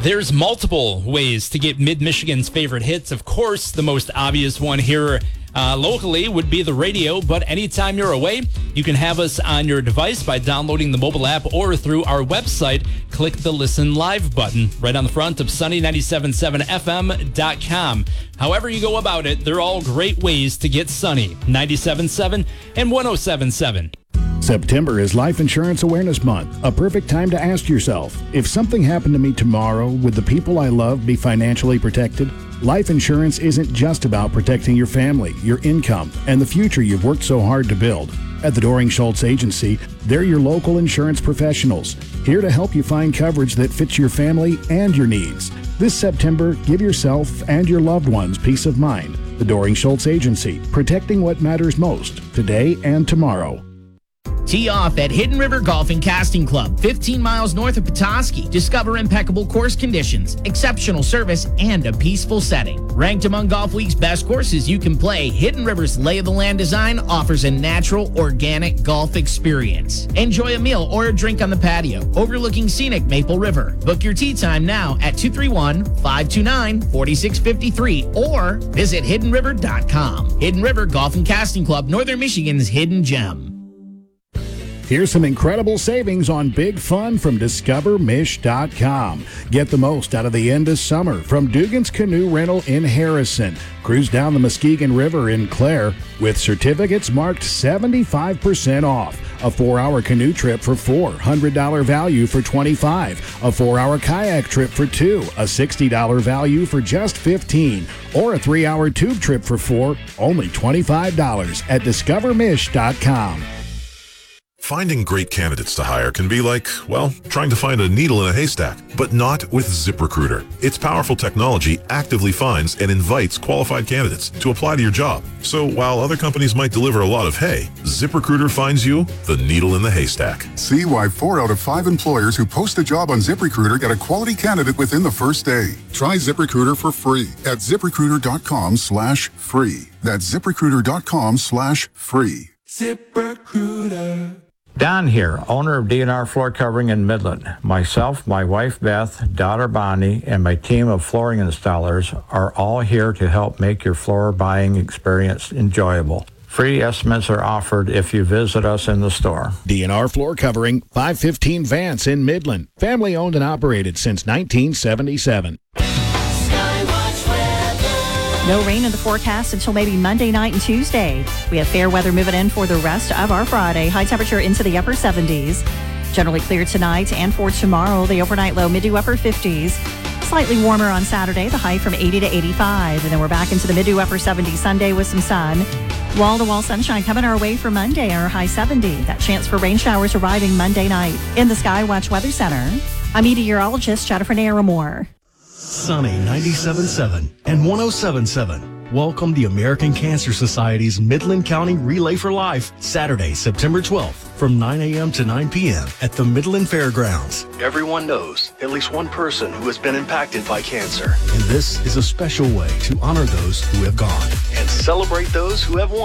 There's multiple ways to get Mid-Michigan's favorite hits. Of course, the most obvious one here locally would be the radio, but anytime you're away, you can have us on your device by downloading the mobile app or through our website. Click the Listen Live button right on the front of Sunny977FM.com. However you go about it, they're all great ways to get Sunny 97.7 and 107.7. September is Life Insurance Awareness Month, a perfect time to ask yourself, if something happened to me tomorrow, would the people I love be financially protected? Life insurance isn't just about protecting your family, your income, and the future you've worked so hard to build. At the Doring Schultz Agency, they're your local insurance professionals, here to help you find coverage that fits your family and your needs. This September, give yourself and your loved ones peace of mind. The Doring Schultz Agency, protecting what matters most, today and tomorrow. Tee off at Hidden River Golf and Casting Club, 15 miles north of Petoskey. Discover impeccable course conditions, exceptional service, and a peaceful setting. Ranked among Golf Week's best courses you can play, Hidden River's lay-of-the-land design offers a natural, organic golf experience. Enjoy a meal or a drink on the patio, overlooking scenic Maple River. Book your tee time now at 231-529-4653 or visit hiddenriver.com. Hidden River Golf and Casting Club, Northern Michigan's hidden gem. Here's some incredible savings on big fun from DiscoverMish.com. Get the most out of the end of summer from Dugan's Canoe Rental in Harrison. Cruise down the Muskegon River in Clare with certificates marked 75% off. A 4-hour canoe trip for $4, $100 value for $25. A 4-hour kayak trip for $2, a $60 value for just $15. Or a 3-hour tube trip for $4, only $25 at DiscoverMish.com. Finding great candidates to hire can be like, well, trying to find a needle in a haystack, but not with ZipRecruiter. Its powerful technology actively finds and invites qualified candidates to apply to your job. So while other companies might deliver a lot of hay, ZipRecruiter finds you the needle in the haystack. See why 4 out of 5 employers who post a job on ZipRecruiter get a quality candidate within the first day. Try ZipRecruiter for free at ZipRecruiter.com/free. That's ZipRecruiter.com/free. ZipRecruiter. Don here, owner of DNR Floor Covering in Midland. Myself, my wife Beth, daughter Bonnie, and my team of flooring installers are all here to help make your floor buying experience enjoyable. Free estimates are offered if you visit us in the store. DNR Floor Covering, 515 Vance in Midland. Family owned and operated since 1977. No rain in the forecast until maybe Monday night and Tuesday. We have fair weather moving in for the rest of our Friday. High temperature into the upper 70s. Generally clear tonight and for tomorrow. The overnight low mid to upper 50s. Slightly warmer on Saturday, the high from 80 to 85. And then we're back into the mid to upper 70s Sunday with some sun. Wall-to-wall sunshine coming our way for Monday, our high 70. That chance for rain showers arriving Monday night. In the Skywatch Weather Center, I'm meteorologist Jennifer Naramore. Sunny 97.7 and 107.7. Welcome the American Cancer Society's Midland County Relay for Life, Saturday, September 12th from 9 a.m. to 9 p.m. at the Midland Fairgrounds. Everyone knows at least one person who has been impacted by cancer. And this is a special way to honor those who have gone and celebrate those who have won.